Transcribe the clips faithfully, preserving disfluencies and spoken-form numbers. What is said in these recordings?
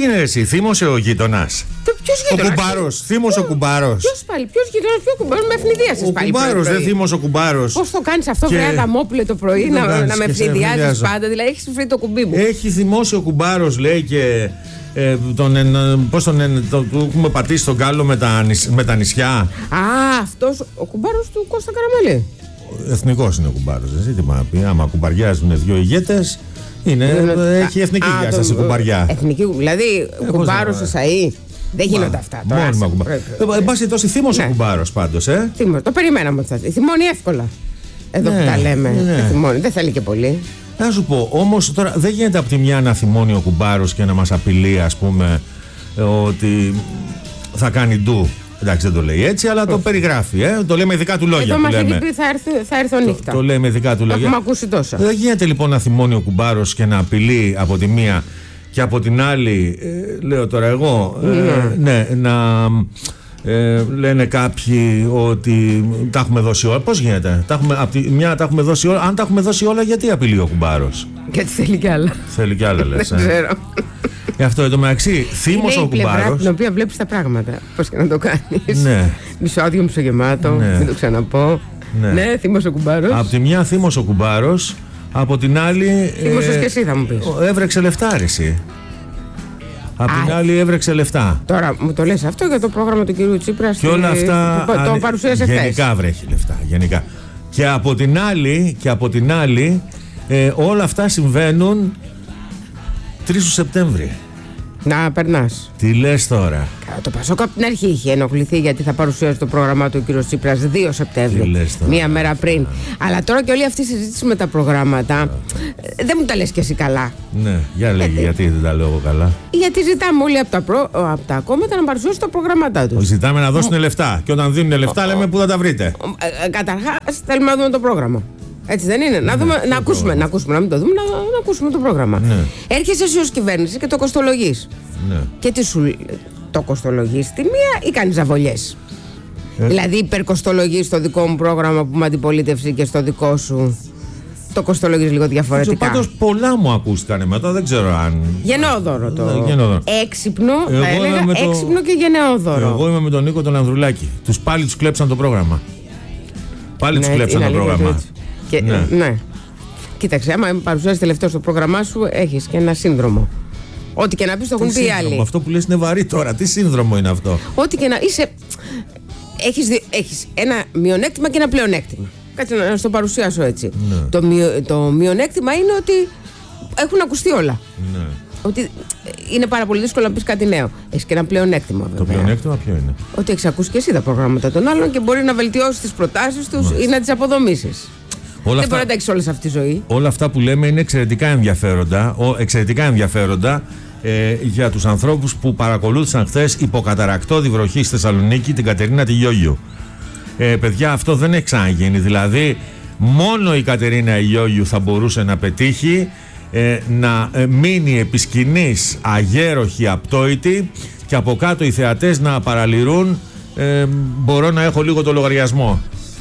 έγινε εσύ, θύμωσε ο γείτονας. Ποιος γείτονας? Ο κουμπάρος, θύμωσε ο κουμπάρος. Ποιος πάλι, ποιος γείτονας, ποιος κουμπάρος, με ευνηδίασες πάλι. Ο κουμπάρος, δεν θύμωσε ο κουμπάρος. Πώς το κάνεις αυτό, βρε Αδαμόπουλε, το πρωί να, να με ευνηδιάζεις πάντα, δηλαδή έχεις βρει το κουμπί μου. Έχει θυμώσει ο κουμπάρος, λέει, και ε, τον, ε, πώς τον, ε, το, το έχουμε πατήσει στον κάλο με τα, με τα νησιά. Α, αυτός ο κουμπάρος του Κώστα Καραμαλή. Εθνικός είναι ο κουμπάρος, δεν ζήτημα να πει. Άμα κουμπαριάζουν δύο ηγέτες, είναι, είναι, έχει εθνική α, διάσταση το, κουμπαριά. Εθνική, δηλαδή ε, κουμπάρος εσαΐ. Δεν γίνονται αυτά τώρα. Μόνιμα κουμπάρος. Εν πάση τόσο θύμωσε ο κουμπάρος πάντως, ε. Θύμωσε, το περιμέναμε ότι θα θυμώνει εύκολα. Εδώ ναι, που τα λέμε. Ναι. Θυμώνει, δεν θέλει και πολύ. Να σου πω, όμως τώρα δεν γίνεται από τη μια να θυμώνει ο κουμπάρος και να μας απειλεί, ας πούμε, ότι θα κάνει ντου. Εντάξει, δεν το λέει έτσι, αλλά το περιγράφει. Ε? Το λέει με δικά του λόγια. Εδώ μας έχει πει θα, έρθει, θα έρθω νύχτα. Το, το λέει με δικά του λόγια. Έχουμε ακούσει τόσα. Δεν γίνεται λοιπόν να θυμώνει ο κουμπάρος και να απειλεί από τη μία και από την άλλη, ε, λέω τώρα εγώ, ε, ναι, ναι, να ε, λένε κάποιοι ότι τα έχουμε δώσει όλα. Πώς γίνεται? Τα έχουμε, από τη μια τα έχουμε δώσει όλα. Αν τα έχουμε δώσει όλα, γιατί απειλεί ο κουμπάρος? Γιατί θέλει κι άλλα. Θέλει κι άλλα, λες. Δεν ξέρω. Γι' αυτό εδώ μεταξύ θύμωσε ο κουμπάρος. Είναι η την οποία βλέπεις τα πράγματα. Πώς και να το κάνεις. Ναι. Μισοάδιο, μισογεμάτο. Ναι. Μην το ξαναπώ. Ναι, ναι, θύμωσε ο κουμπάρος. Από τη μια θύμωσε ο κουμπάρος, από την άλλη. Θύμωσες ε, και εσύ, θα μου πεις. Έβρεξε λεφτά, αρέσει. Απ' την άλλη έβρεξε λεφτά. Τώρα μου το λες αυτό για το πρόγραμμα του κυρίου Τσίπρα. Και όλα αυτά. Το, το παρουσίασε χθες. Γενικά βρέχει λεφτά. Γενικά. Και από την άλλη, και από την άλλη ε, όλα αυτά συμβαίνουν τρεις του Σεπτέμβρη. Να περνάς. Τι λες τώρα? Το Πασόκ από την αρχή είχε ενοχληθεί γιατί θα παρουσιάσει το πρόγραμμα του ο κ. Τσίπρας δύο Σεπτέμβρη. Μία μέρα πριν. Αλλά τώρα και όλη αυτή η συζήτηση με τα προγράμματα δεν μου τα λες και εσύ καλά. Ναι, για λέγε γιατί, γιατί δεν τα λέω εγώ καλά. Γιατί ζητάμε όλοι από τα, προ... από τα κόμματα να παρουσιάσουν τα προγράμματά τους. Ζητάμε να δώσουν λεφτά. Και όταν δίνουν λεφτά λέμε πού θα τα βρείτε. Καταρχάς θέλουμε να δούμε το πρόγραμμα. Έτσι δεν είναι? Να, δούμε, να, ακούσουμε, να ακούσουμε, να μην το δούμε, να, να ακούσουμε το πρόγραμμα. Ναι. Έρχεσαι εσύ ως κυβέρνηση και το κοστολογείς. Ναι. Και τι σου το κοστολογείς στη μία ή κάνεις αβολιές? Ε. Δηλαδή υπερκοστολογείς το δικό μου πρόγραμμα που με αντιπολίτευση και στο δικό σου το κοστολογείς λίγο διαφορετικά. Πάντως πολλά μου ακούστηκαν μετά, δεν ξέρω αν. Γενναιόδωρο το. Γενναιόδωρο. Έξυπνο, εγώ θα έλεγα, το... έξυπνο και γενναιόδωρο. Εγώ είμαι με τον Νίκο τον Ανδρουλάκη. Τους πάλι τους κλέψαν το πρόγραμμα. Πάλι ναι, τους κλέψαν το πρόγραμμα. Και, ναι. ναι. Κοίταξε, άμα παρουσιάζει τελευταίο στο πρόγραμμά σου, έχεις και ένα σύνδρομο. Ό,τι και να πεις το έχουν πει οι άλλοι. Αυτό που λες είναι βαρύ τώρα. Τι σύνδρομο είναι αυτό? Ό,τι και να είσαι. Έχεις, δι... έχεις ένα μειονέκτημα και ένα πλεονέκτημα. Κάτσε να στο παρουσιάσω έτσι. Ναι. Το, μειο... το μειονέκτημα είναι ότι έχουν ακουστεί όλα. Ναι. Ότι είναι πάρα πολύ δύσκολο να πεις κάτι νέο. Έχεις και ένα πλεονέκτημα, βέβαια. Το πλεονέκτημα ποιο είναι? Ότι έχεις ακούσει και εσύ τα προγράμματα των άλλων και μπορεί να βελτιώσεις τις προτάσεις τους ή να τις αποδομήσεις. Όλα δεν αυτά, μπορεί να τα έχεις όλες αυτή τη ζωή. Όλα αυτά που λέμε είναι εξαιρετικά ενδιαφέροντα, εξαιρετικά ενδιαφέροντα ε, για τους ανθρώπους που παρακολούθησαν χθες υποκαταρακτώδη βροχή στη Θεσσαλονίκη την Κατερίνα τη Γιώγιου. Ε, παιδιά, αυτό δεν έχει ξαναγίνει. Δηλαδή, μόνο η Κατερίνα Γιώγιου θα μπορούσε να πετύχει ε, να ε, μείνει επί σκηνής αγέροχη, απτόητη και από κάτω οι θεατές να παραλυρούν. Ε, μπορώ να έχω λίγο το λογαριασμό.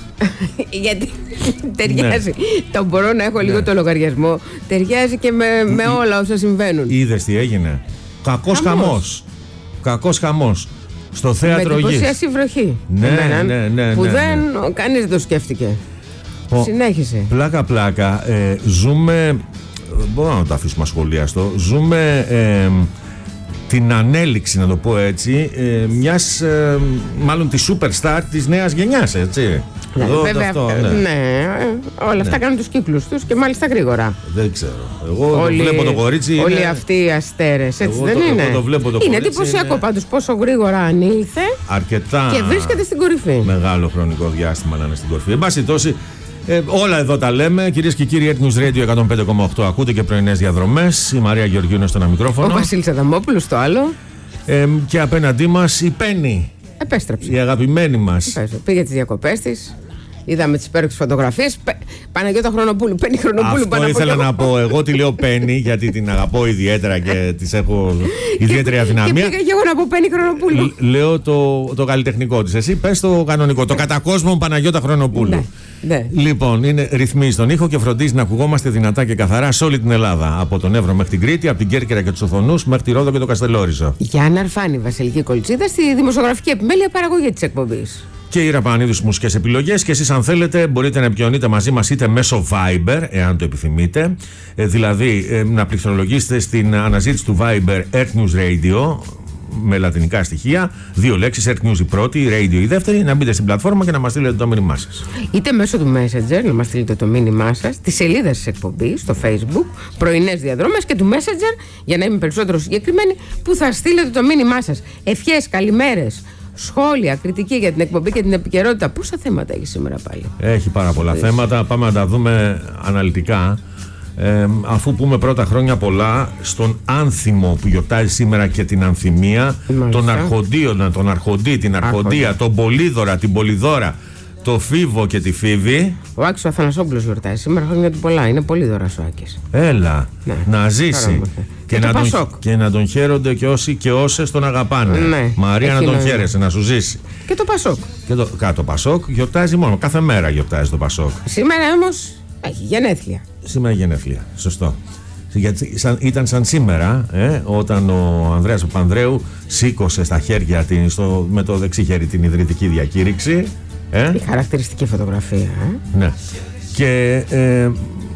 Γιατί ταιριάζει. Ναι. Το μπορώ να έχω λίγο ναι. το λογαριασμό. Ταιριάζει και με, με όλα όσα συμβαίνουν. Είδες τι έγινε? Κακός χαμός. Κακός χαμός. Στο θέατρο Γης. Με εντυπωσίαση βροχή. Ναι, ναι, ναι, ναι, που ναι, ναι. δεν κανείς δεν το σκέφτηκε. Ο, Συνέχισε. Πλάκα πλάκα. Ε, ζούμε. Μπορώ να το αφήσουμε ασχολίαστο. Ζούμε. Ε, την ανέλυξη, να το πω έτσι, ε, μιας, ε, μάλλον τη superstar της νέας γενιάς, έτσι. Ναι, Εδώ, βέβαια, αυτό, ναι. ναι, όλα αυτά ναι. κάνουν τους κύκλους τους και μάλιστα γρήγορα. Δεν ξέρω. Εγώ όλοι, το βλέπω το κορίτσι. Όλοι είναι... αυτοί οι αστέρες, έτσι εγώ δεν το, είναι? Εγώ το βλέπω το είναι εντυπωσιακό είναι... πάντως πόσο γρήγορα ανήλθε. Αρκετά. Και βρίσκεται στην κορυφή. Μεγάλο χρονικό διάστημα να είναι στην κορυφή. Εν πάση τόση. Ε, όλα εδώ τα λέμε. Κυρίες και κύριοι, Earth News Radio εκατόν πέντε κόμμα οκτώ. Ακούτε και πρωινές διαδρομές. Η Μαρία Γεωργίου είναι στο ένα μικρόφωνο. Ο Βασίλης Αδαμόπουλος στο άλλο. Ε, και απέναντί μας η Πέννη. Επέστρεψε. Η αγαπημένη μας. Επέστρεψε. Πήγε τις διακοπές της. είδαμε τις υπέροχες φωτογραφίες. Παναγιώτα Χρονοπούλου, Πέννη Χρονοπούλου. Αυτό ήθελα να πω. Εγώ τη λέω Πέννη, γιατί την αγαπώ ιδιαίτερα και της έχω ιδιαίτερη αδυναμία. Και πήγα και εγώ να πω Πέννη Χρονοπούλου. Λέω το, το καλλιτεχνικό της. Εσύ πες το κανονικό. Το κατά κόσμο Παναγιώτα Χρονοπούλου. Ναι, ναι. Λοιπόν, είναι, ρυθμίζει τον ήχο και φροντίζει να ακουγόμαστε δυνατά και καθαρά σε όλη την Ελλάδα. Από τον Εύρο μέχρι την Κρήτη, από την Κέρκυρα και τους Οθονούς μέχρι τη Ρόδο και το Καστελόριζο. Γιάννα Αρφάνη, Βασιλική Κολτσίδα, στη δημοσιογραφική επιμέλεια παραγωγή της εκπομπής. Και η Ραπανίδη στις μουσικές επιλογές. Και εσείς, αν θέλετε, μπορείτε να επικοινωνείτε μαζί μας είτε μέσω Viber, εάν το επιθυμείτε. Ε, δηλαδή, ε, να πληκτρολογήσετε στην αναζήτηση του Viber Earth News Radio με λατινικά στοιχεία. Δύο λέξεις, Earth News η πρώτη, Radio η δεύτερη. Να μπείτε στην πλατφόρμα και να μας στείλετε το μήνυμά σας. Είτε μέσω του Messenger να μας στείλετε το μήνυμά σας, τη σελίδα της εκπομπής στο Facebook, πρωινές διαδρόμες, και του Messenger, για να είμαι περισσότερο συγκεκριμένη, που θα στείλετε το μήνυμά σας. Ευχές, καλημέρες, σχόλια, κριτική για την εκπομπή και την επικαιρότητα. Πόσα θέματα έχει σήμερα πάλι? Έχει πάρα πολλά Έχεις. θέματα. Πάμε να τα δούμε αναλυτικά. Ε, αφού πούμε πρώτα χρόνια πολλά στον Άνθιμο που γιορτάζει σήμερα και την Ανθιμία, τον Αρχοντίωνα, τον Αρχοντή, την Αρχοντία, τον Πολύδωρα, την Πολυδώρα, το Φίβο και τη Φίβη. Ο Άκης ο Αθανασόπουλος γιορτάζει σήμερα, χρόνια του πολλά. Είναι Πολύδωρας ο Άκης. Έλα, ναι, να ζήσει. Και, και, να τον, και να τον χαίρονται και όσοι και όσες τον αγαπάνε. Ναι, Μαρία, να τον χαίρεσαι, να σου ζήσει. Και το Πασόκ. Και το, κα, το Πασόκ γιορτάζει μόνο, κάθε μέρα γιορτάζει το Πασόκ. Σήμερα όμως έχει γενέθλια. Σήμερα γενέθλια, σωστό. Γιατί σαν, ήταν σαν σήμερα, ε, όταν ο Ανδρέας Παπανδρέου σήκωσε στα χέρια την, στο, με το δεξί χέρι την ιδρυτική διακήρυξη. Ε. Η χαρακτηριστική φωτογραφία. Ε. Ναι. Και ε,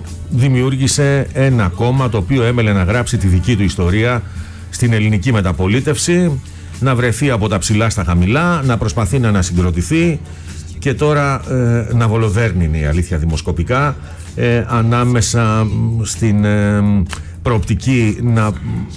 δημιούργησε ένα κόμμα το οποίο έμελε να γράψει τη δική του ιστορία στην ελληνική μεταπολίτευση, να βρεθεί από τα ψηλά στα χαμηλά, να προσπαθεί να ανασυγκροτηθεί και τώρα ε, να βολοδέρνει, είναι η αλήθεια, δημοσκοπικά, ε, ανάμεσα στην ε, προοπτική να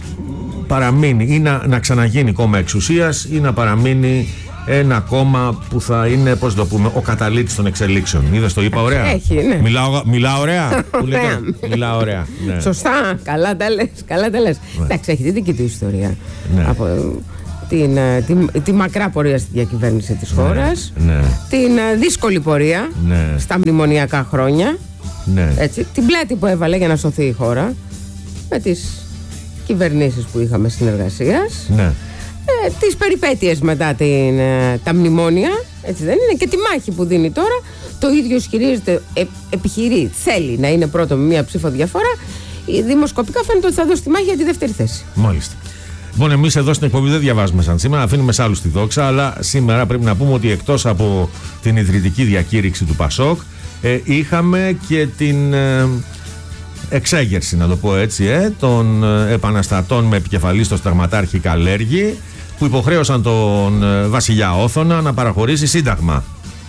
παραμείνει ή να, να ξαναγίνει κόμμα εξουσίας ή να παραμείνει ένα κόμμα που θα είναι, πώς το πούμε, ο καταλήτης των εξελίξεων. Είδες, το είπα ωραία? Έχει, ναι. Μιλάω, μιλάω ωραία. Μιλάω ωραία. Ναι. Σωστά, καλά τα λες. Καλά τα λες. Ναι. Εντάξει, έχει τη δική του ιστορία. Ναι. Από την, τη, τη μακρά πορεία στη διακυβέρνηση της χώρας, ναι. Ναι. Την δύσκολη πορεία, ναι, στα μνημονιακά χρόνια, ναι, έτσι, την πλάτη που έβαλε για να σωθεί η χώρα με τις κυβερνήσεις που είχαμε συνεργασίας, ναι, ε, τις περιπέτειες μετά την, ε, τα μνημόνια, έτσι δεν είναι, και τη μάχη που δίνει τώρα. Το ίδιο ισχυρίζεται, ε, επιχειρεί, θέλει να είναι πρώτο με μία ψήφο διαφορά. Δημοσκοπικά φαίνεται ότι θα δώσει τη μάχη για τη δεύτερη θέση. Μάλιστα. Λοιπόν, εμείς εδώ στην εκπομπή δεν διαβάζουμε σαν σήμερα, αφήνουμε σε άλλους τη δόξα, αλλά σήμερα πρέπει να πούμε ότι εκτός από την ιδρυτική διακήρυξη του Πασόκ, ε, είχαμε και την ε, εξέγερση, να το πω έτσι, ε, των ε, επαναστατών με επικεφαλή στο σταγματάρχη Καλέργη, που υποχρέωσαν τον ε, βασιλιά Όθωνα να παραχωρήσει σύνταγμα.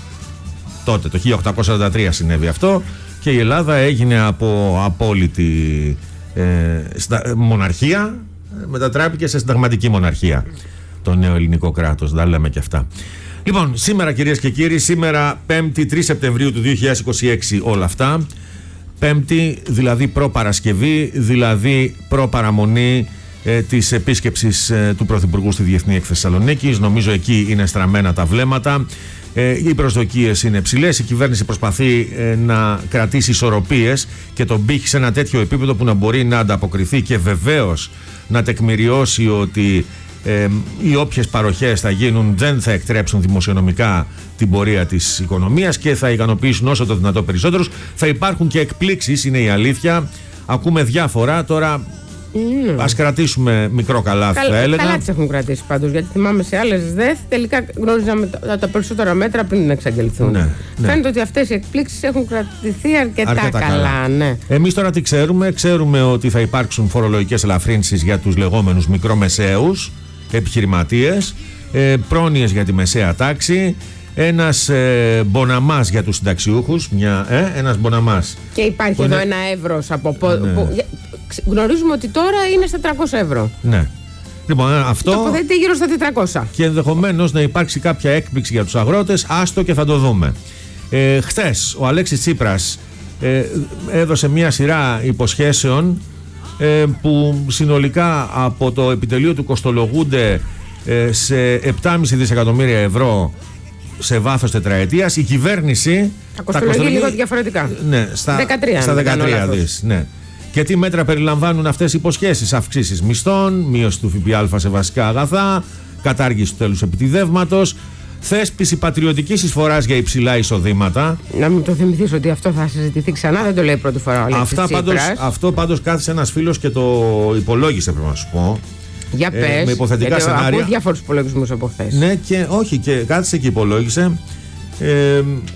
Τότε, το χίλια οκτακόσια σαράντα τρία συνέβη αυτό και η Ελλάδα έγινε από απόλυτη ε, στα, ε, μοναρχία, μετατράπηκε σε συνταγματική μοναρχία το νέο ελληνικό κράτος, τα λέμε και αυτά. Λοιπόν, σήμερα κυρίες και κύριοι, σήμερα Πέμπτη τρεις Σεπτεμβρίου του δύο χιλιάδες είκοσι έξι όλα αυτά. Πέμπτη, δηλαδή προ-Παρασκευή, δηλαδή προ-παραμονή ε, της επίσκεψης ε, του Πρωθυπουργού στη Διεθνή Έκθεση Θεσσαλονίκης. Νομίζω εκεί είναι στραμμένα τα βλέμματα. Ε, οι προσδοκίες είναι ψηλές. Η κυβέρνηση προσπαθεί ε, να κρατήσει ισορροπίες και τον πύχη σε ένα τέτοιο επίπεδο που να μπορεί να ανταποκριθεί και βεβαίως να τεκμηριώσει ότι ε, οι όποιες παροχές θα γίνουν δεν θα εκτρέψουν δημοσιονομικά την πορεία της οικονομίας και θα ικανοποιήσουν όσο το δυνατό περισσότερους. Θα υπάρχουν και εκπλήξεις, είναι η αλήθεια. Ακούμε διάφορα τώρα. Mm. Ας κρατήσουμε μικρό καλάθι, Καλ, θα έλεγα. Καλά τις έχουν κρατήσει πάντως, γιατί θυμάμαι σε άλλες ΔΕΘ τελικά γνώριζαμε τα, τα περισσότερα μέτρα πριν να εξαγγελθούν. Ναι, ναι. Φαίνεται ότι αυτές οι εκπλήξεις έχουν κρατηθεί αρκετά, αρκετά καλά. καλά. Ναι. Εμείς τώρα τι ξέρουμε? Ξέρουμε ότι θα υπάρξουν φορολογικές ελαφρύνσεις για τους λεγόμενους μικρομεσαίους επιχειρηματίες, ε, πρόνοιες για τη μεσαία τάξη, ένας ε, μποναμάς για τους συνταξιούχους, μια, ε, ένας μποναμάς. Και υπάρχει εδώ είναι... ένα εύρος από... Ναι. Που, γνωρίζουμε ότι τώρα είναι στα τριακόσια ευρώ. Ναι. Λοιπόν, αυτό... Τοποθετείται γύρω στα τετρακόσια. Και ενδεχομένως να υπάρξει κάποια έκπληξη για τους αγρότες, άστο και θα το δούμε. Ε, χθες ο Αλέξης Τσίπρας ε, έδωσε μια σειρά υποσχέσεων ε, που συνολικά από το επιτελείο του κοστολογούνται ε, σε επτά κόμμα πέντε δισεκατομμύρια ευρώ σε βάθος τετραετίας. Η κυβέρνηση τα κοστολογεί λίγο διαφορετικά. Ναι, στα δεκατρία, στα δεκατρία δις. Ναι. Και τι μέτρα περιλαμβάνουν αυτές οι υποσχέσεις? Αυξήσεις μισθών, μείωση του ΦΠΑ σε βασικά αγαθά, κατάργηση του τέλους επιτιδεύματος, θέσπιση πατριωτικής εισφοράς για υψηλά εισοδήματα. Να μην το θυμηθείς ότι αυτό θα συζητηθεί ξανά, δεν το λέει πρώτη φορά ο Αλέξης Τσίπρας. Αυτό πάντως κάθισε ένας φίλος και το υπολόγισε, πρέπει να σου πω. Για πες, ε, με υποθετικά γιατί σενάρια. Ακούω διάφορους υπολογισμούς από χθες. Ναι, και όχι, και κάθισε και υπολόγισε. Ε,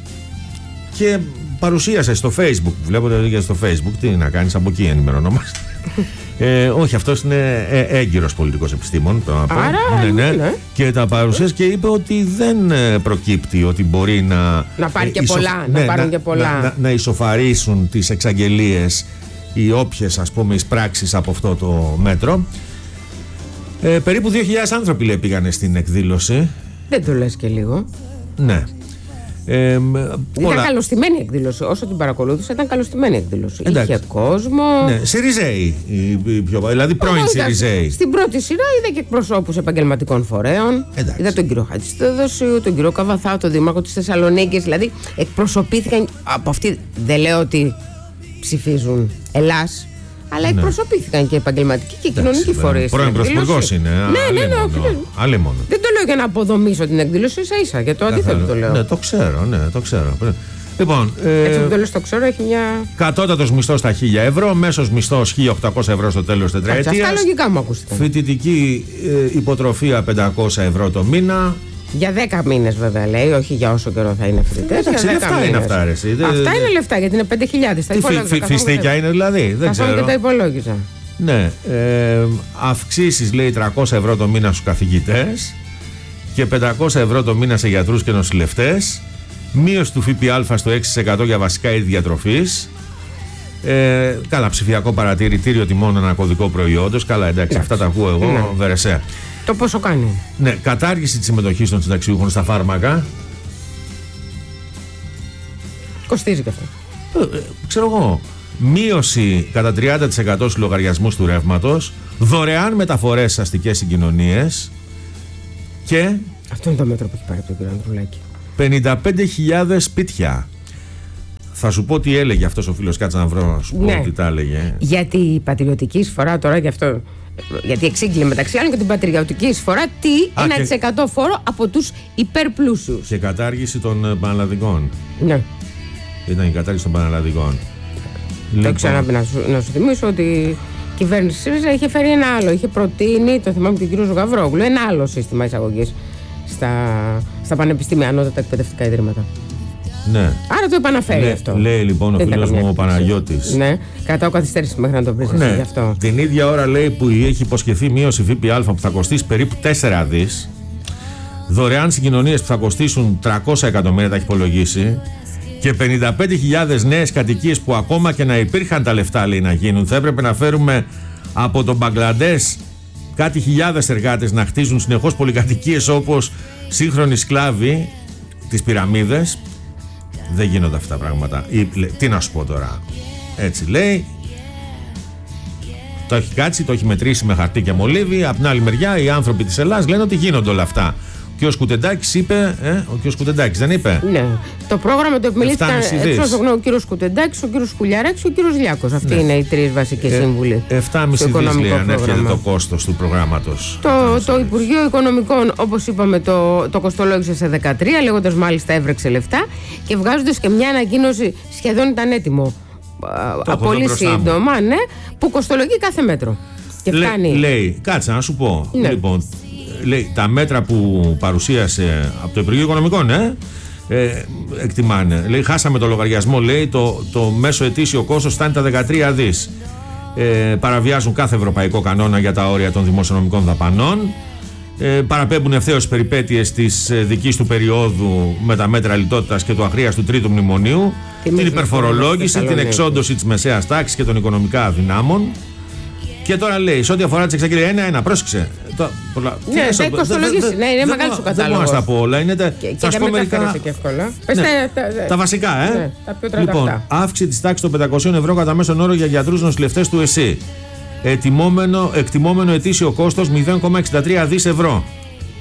και παρουσίασε στο Facebook. Βλέπετε στο Facebook, τι να κάνεις, από εκεί ενημερωνόμαστε. Ε, όχι, αυτός είναι ε, έγκυρος πολιτικός επιστήμον. Άρα, ναι, ναι. ναι. Και τα παρουσίασε και είπε ότι δεν προκύπτει ότι μπορεί να. Να πάρει και ισο... πολλά. ναι, να πάρουν να, και πολλά. Να, να, να ισοφαρίσουν τις εξαγγελίες ή όποιες, ας πούμε, εισπράξεις από αυτό το μέτρο. Ε, περίπου δύο χιλιάδες άνθρωποι, λέει, πήγανε στην εκδήλωση. Δεν το λες και λίγο. Ναι. Ε, ήταν πολλά... καλωστημένη εκδήλωση. Όσο την παρακολούθησα, ήταν καλωστημένη εκδήλωση. Εντάξει. Είχε κόσμο. Ναι, Σιριζέοι. Δηλαδή πρώην Σιριζέοι. Στην πρώτη σειρά είδα και εκπροσώπους επαγγελματικών φορέων. Εντάξει. Είδα τον κύριο Χατζηστοδοσίου, τον κύριο Καβαθά, τον δήμαρχο της Θεσσαλονίκης. Δηλαδή εκπροσωπήθηκαν από αυτοί. Δεν λέω ότι ψηφίζουν Ελλάς. Αλλά εκπροσωπήθηκαν ναι. και επαγγελματικοί και κοινωνικοί φορείς. Πρώην πρωθυπουργός είναι. Ναι, ναι, ναι. Άλλη μόνο. Δεν το λέω για να αποδομήσω την εκδήλωση, ίσα ίσα. Για το αντίθετο το λέω. Ναι, το ξέρω, ναι, το ξέρω. Λοιπόν, έτσι που το λέω, το ξέρω, έχει μια. Κατώτατος μισθός στα χίλια ευρώ, μέσος μισθός χίλια οκτακόσια ευρώ στο τέλος τετραετίας. Αυτά λογικά μου ακούστηκαν. Φοιτητική ε, υποτροφία πεντακόσια ευρώ το μήνα. Για δέκα μήνες βέβαια λέει, όχι για όσο καιρό θα είναι φοιτητές. Εντάξει, λεφτά είναι αυτά, αρέσει. Αυτά είναι λεφτά γιατί είναι πέντε χιλιάδες. Τι φι, φιστίκια είναι δηλαδή, δεν ξέρω. Και τα υπολόγιζα. Ναι, ε, αυξήσεις λέει τριακόσια ευρώ το μήνα στους καθηγητές και πεντακόσια ευρώ το μήνα σε γιατρούς και νοσηλευτές. Μείωση του ΦΠΑ στο έξι τοις εκατό για βασικά είδη διατροφής. Ε, καλά, ψηφιακό παρατηρητήριο τιμών ανακωδικό προϊόντος. Καλά, εντάξει, αυτά τα ακούω εγώ, ναι. Βερεσέ. Το πόσο κάνει? Ναι, κατάργηση της συμμετοχής των συνταξιούχων στα φάρμακα. Κοστίζει και αυτό. Ε, ε, ξέρω εγώ. Μείωση κατά τριάντα τοις εκατό στους λογαριασμούς του ρεύματος. Δωρεάν μεταφορές στις αστικές συγκοινωνίες. Και. Αυτό είναι το μέτρο που έχει πάρει από τον κύριο Ανδρουλάκη. πενήντα πέντε χιλιάδες σπίτια. Θα σου πω τι έλεγε αυτός ο φίλος, κάτσε να βρω να σου πω ναι. τι τα έλεγε. Γιατί η πατριωτική εισφορά τώρα γι' αυτό. Γιατί εξήγηλε μεταξύ άλλων και την πατριωτική εισφορά τι Α, ένα τοις εκατό και... φόρο από τους υπερπλούσιους. Και κατάργηση των πανελλαδικών. Ναι. Ήταν η κατάργηση των πανελλαδικών. Το λοιπόν. Ξαναπεί να σου, να σου θυμίσω ότι η κυβέρνηση ΣΥΡΙΖΑ είχε φέρει ένα άλλο. Είχε προτείνει, το θυμάμαι τον κύριο Ζωγαβρόγλου, ένα άλλο σύστημα εισαγωγής στα, στα πανεπιστήμια, ανώτατα εκπαιδευτικά ιδρύματα. Ναι. Άρα το επαναφέρει Λέ, αυτό. Λέει λοιπόν ο φίλος μου ο Παναγιώτης. Ναι, κρατάω καθυστέρηση μέχρι να το βρεις ναι. γι' αυτό. Την ίδια ώρα λέει που έχει υποσχεθεί μείωση ΦΠΑ που θα κοστίσει περίπου τέσσερα δις. Δωρεάν συγκοινωνίες που θα κοστίσουν τριακόσια εκατομμύρια, τα έχει υπολογίσει. Και πενήντα πέντε χιλιάδες νέες κατοικίες που ακόμα και να υπήρχαν τα λεφτά, λέει, να γίνουν. Θα έπρεπε να φέρουμε από τον Μπαγκλαντές κάτι χιλιάδες εργάτες να χτίζουν συνεχώς πολυκατοικίες όπως σύγχρονοι σκλάβοι, τις πυραμίδες. Δεν γίνονται αυτά τα πράγματα. Ή, τι να σου πω τώρα. Έτσι λέει. Το έχει κάτσει, το έχει μετρήσει με χαρτί και μολύβι. Απ' την άλλη μεριά οι άνθρωποι της Ελλάδας λένε ότι γίνονται όλα αυτά. Ο κ. Κουτεντάκης είπε. Ε, ο κ. Κουτεντάκης δεν είπε. Ναι. Το πρόγραμμα το επιμελήθηκαν ο κ. Κουτεντάκης, ο κ. Κουλιαράκης και ο κ. Λιάκος. Αυτοί ναι. είναι οι τρεις βασικοί ε, σύμβουλοι. επτά κόμμα πέντε δις λέει ανέρχεται το κόστος του προγράμματος. Το, το Υπουργείο Οικονομικών, όπως είπαμε, το, το κοστολόγησε σε δεκατρία, λέγοντας μάλιστα έβρεξε λεφτά και βγάζοντας και μια ανακοίνωση, σχεδόν ήταν έτοιμο. Το πολύ σύντομα, ναι, που κοστολογεί κάθε μέτρο. Και Λέ, φτάνει. Λέει, κάτσε να σου πω. Ναι. Λοιπόν, λέει, τα μέτρα που παρουσίασε από το Υπουργείο Οικονομικών, ναι, ε, εκτιμάνε. Λέει, χάσαμε το λογαριασμό, λέει, το, το μέσο ετήσιο κόστος φτάνει τα δεκατρία δις. Ε, παραβιάζουν κάθε ευρωπαϊκό κανόνα για τα όρια των δημοσιονομικών δαπανών. Ε, παραπέμπουν ευθέως τις περιπέτειες της ε, δικής του περίοδου με τα μέτρα λιτότητας και του αχρίαστου τρίτου μνημονίου, την υπερφορολόγηση, την εξόντωση της μεσαίας τάξης και των οικονομικά αδυνάμων. Και τώρα λέει, σε ό,τι αφορά τις εξαγγελίες, ένα-ένα, πρόσεξε. Το, πολλά, ναι, δεν κοστολογήσει. Ναι, είναι μεγάλος ο κατάλογος. Δεν μπορώ να στα πω όλα. Είναι τα, και και δεν μεταφέρεσαι και εύκολα. Ναι, Πες, τα, τα, τα βασικά, ε. Ναι, τα πιο λοιπόν, αύξηση της τάξης των πεντακόσια ευρώ κατά μέσον όρο για γιατρούς νοσηλευτές του ΕΣΥ. Ετοιμόμενο, εκτιμόμενο ετήσιο κόστος μηδέν κόμμα εξήντα τρία δις ευρώ.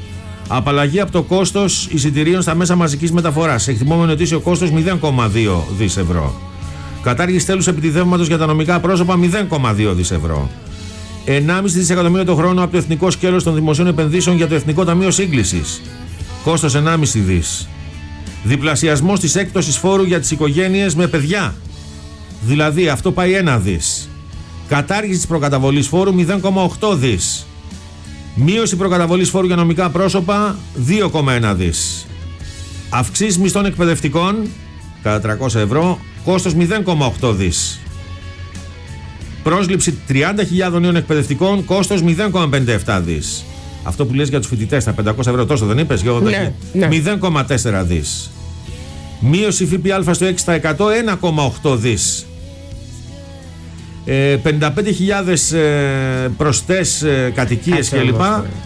Απαλλαγή από το κόστος εισιτηρίων στα μέσα μαζικής μεταφοράς. Εκτιμόμενο ετήσιο κόστος μηδέν κόμμα δύο δις ευρώ. Κατάργηση τέλους επιτιδεύματος για τα νομικά πρόσωπα μηδέν κόμμα δύο δις ευρώ. ενάμιση δισεκατομμύρια το χρόνο από το εθνικό σκέλος των δημοσίων επενδύσεων για το Εθνικό Ταμείο Σύγκλησης. Κόστος ενάμιση δις. Διπλασιασμός της έκπτωσης φόρου για τις οικογένειες με παιδιά. Δηλαδή αυτό πάει ένα δις. Κατάργηση της προκαταβολής φόρου μηδέν κόμμα οκτώ δις. Μείωση προκαταβολής φόρου για νομικά πρόσωπα δύο κόμμα ένα δις. Αυξήσεις μισθών εκπαιδευτικών κατά τριακόσια ευρώ, κόστος μηδέν κόμμα οκτώ δις. Πρόσληψη τριάντα χιλιάδων νέων εκπαιδευτικών, κόστος μηδέν κόμμα πενήντα επτά δις. Αυτό που λες για τους φοιτητές, τα πεντακόσια ευρώ, τόσο δεν είπες? Ναι, ναι. μηδέν κόμμα τέσσερα δις. Μείωση ΦΠΑ στο έξι τοις εκατό, ένα κόμμα οκτώ δις. Ε, πενήντα πέντε χιλιάδες ε, προσθές ε, κατοικίες κλπ.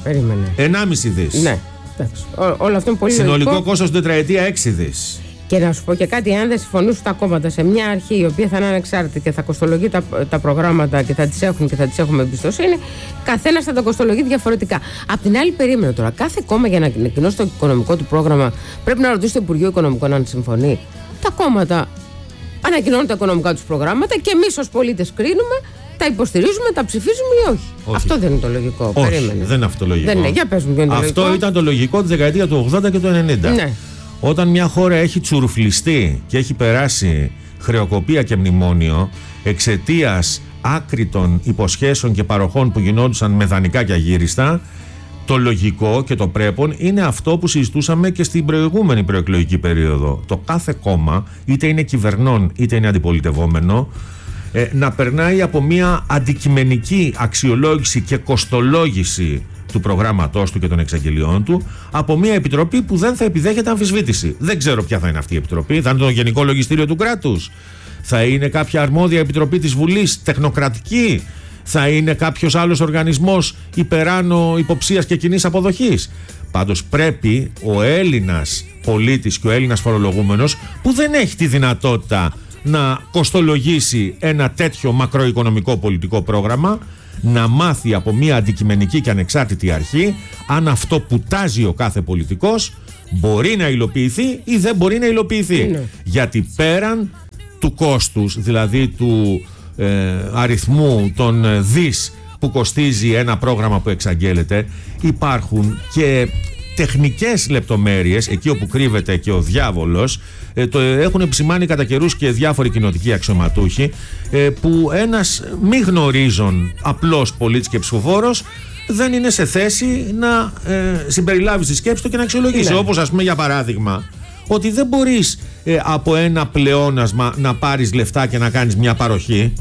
ενάμιση δις. Ναι, εντάξει. Ό, όλο αυτό είναι πολύ συνολικό λογικό. κόστος στην τετραετία έξι δις. Και να σου πω και κάτι, αν δεν συμφωνήσουν τα κόμματα σε μια αρχή η οποία θα είναι ανεξάρτητη και θα κοστολογεί τα, τα προγράμματα και θα τις έχουν και θα τις έχουμε εμπιστοσύνη, καθένας θα τα κοστολογεί διαφορετικά. Απ' την άλλη, περίμενε τώρα. Κάθε κόμμα για να ανακοινώσει το οικονομικό του πρόγραμμα πρέπει να ρωτήσει το Υπουργείο Οικονομικών αν συμφωνεί. Τα κόμματα ανακοινώνουν τα οικονομικά τους προγράμματα και εμείς ως πολίτες κρίνουμε, τα υποστηρίζουμε, τα ψηφίζουμε ή όχι. όχι. Αυτό δεν είναι το λογικό. Όχι, περίμενε. δεν είναι αυτό το λογικό. Δεν είναι. Για πες μου, ποιο είναι το αυτό λογικό. ήταν το λογικό τη δεκαετία του ογδόντα και του ενενήντα. Ναι. Όταν μια χώρα έχει τσουρουφλιστεί και έχει περάσει χρεοκοπία και μνημόνιο εξαιτίας άκρητων υποσχέσεων και παροχών που γινόντουσαν με δανεικά και αγύριστα, το λογικό και το πρέπον είναι αυτό που συζητούσαμε και στην προηγούμενη προεκλογική περίοδο. Το κάθε κόμμα, είτε είναι κυβερνών είτε είναι αντιπολιτευόμενο, ε, να περνάει από μια αντικειμενική αξιολόγηση και κοστολόγηση του προγράμματός του και των εξαγγελιών του από μια επιτροπή που δεν θα επιδέχεται αμφισβήτηση. Δεν ξέρω ποια θα είναι αυτή η επιτροπή. Θα είναι το Γενικό Λογιστήριο του κράτους? Θα είναι κάποια αρμόδια επιτροπή της Βουλής, τεχνοκρατική? Θα είναι κάποιος άλλος οργανισμός υπεράνω υποψίας και κοινής αποδοχής? Πάντως πρέπει ο Έλληνας πολίτης και ο Έλληνας φορολογούμενος, που δεν έχει τη δυνατότητα να κοστολογήσει ένα τέτοιο μακροοικονομικό πολιτικό πρόγραμμα, να μάθει από μια αντικειμενική και ανεξάρτητη αρχή αν αυτό που τάζει ο κάθε πολιτικός μπορεί να υλοποιηθεί ή δεν μπορεί να υλοποιηθεί. Είναι. Γιατί πέραν του κόστους, δηλαδή του ε, αριθμού των δις που κοστίζει ένα πρόγραμμα που εξαγγέλλεται, υπάρχουν και τεχνικές λεπτομέρειες, εκεί όπου κρύβεται και ο διάβολος. Ε, το έχουν επισημάνει κατά καιρούς και διάφοροι κοινοτικοί αξιωματούχοι, ε, που ένας μη γνωρίζον απλός πολίτης και ψηφοφόρος δεν είναι σε θέση να ε, συμπεριλάβει στη σκέψη του και να αξιολογήσει. Ναι. Όπως, ας πούμε, για παράδειγμα, ότι δεν μπορείς ε, από ένα πλεόνασμα να πάρεις λεφτά και να κάνεις μια παροχή.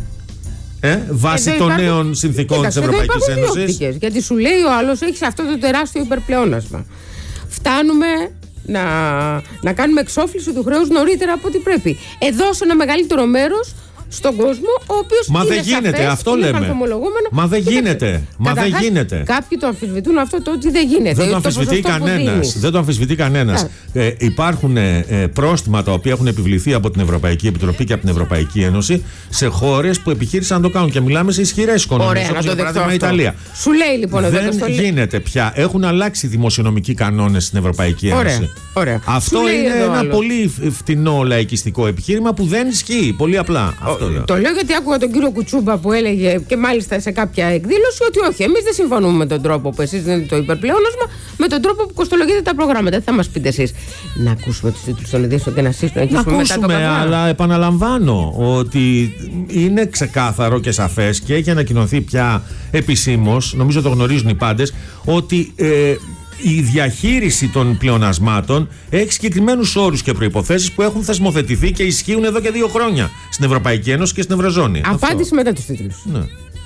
Ε, βάσει των υπάρχουν... νέων συνθήκων της Ευρωπαϊκής Ένωσης. Γιατί σου λέει ο άλλος, έχεις αυτό το τεράστιο υπερπλεόνασμα. Φτάνουμε να, να κάνουμε εξόφληση του χρέους νωρίτερα από ό,τι πρέπει. Εδώ σε ένα μεγαλύτερο μέρος στον κόσμο, ο οποίος Μα είναι δεν γίνεται, σαφές, αυτό είναι λέμε. Μα δεν γίνεται. Μα δεν γίνεται. Κάποιοι το αμφισβητούν αυτό, το ότι δεν γίνεται. Δεν το αμφισβητεί κανένας. Δεν το αμφισβητεί κανένας. Ε, υπάρχουν ε, πρόστιμα τα οποία έχουν επιβληθεί από την Ευρωπαϊκή Επιτροπή και από την Ευρωπαϊκή Ένωση σε χώρες που επιχείρησαν να το κάνουν. Και μιλάμε σε ισχυρές οικονομίες, όπως για παράδειγμα η Ιταλία. Σου λέει λοιπόν εδώ. Δεν το γίνεται πια. Έχουν αλλάξει δημοσιονομικοί κανόνες στην Ευρωπαϊκή Ένωση. Ωραία, ωραία. Αυτό είναι ένα άλλο. πολύ φτηνό λαϊκιστικό επιχείρημα που δεν ισχύει. Πολύ απλά. Ο, το λέω γιατί άκουγα τον κύριο Κουτσούμπα που έλεγε και μάλιστα σε κάποια εκδήλωση ότι όχι, εμείς δεν συμφωνούμε με τον τρόπο που εσείς δίνετε το υπερπλεόνασμα, με τον τρόπο που κοστολογείτε τα προγράμματα. Δεν θα μας πείτε εσείς. Να ακούσουμε τους τίτλους των ειδήσεων και να σύστουμε. Να ακούσουμε, μετά το αλλά επαναλαμβάνω ότι είναι ξεκάθαρο και σαφές και έχει ανακοινωθεί πια επισήμως, νομίζω το γνωρίζουν οι πάντες, ότι ε, η διαχείριση των πλεονασμάτων έχει συγκεκριμένους όρους και προϋποθέσεις που έχουν θεσμοθετηθεί και ισχύουν εδώ και δύο χρόνια στην Ευρωπαϊκή Ένωση και στην Ευρωζώνη. Απάντηση αυτό. Μετά τους τίτλους. Ναι.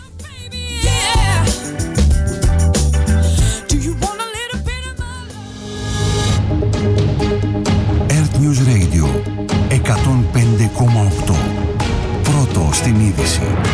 Earth News Radio εκατόν πέντε κόμμα οκτώ. Πρώτο στην είδηση.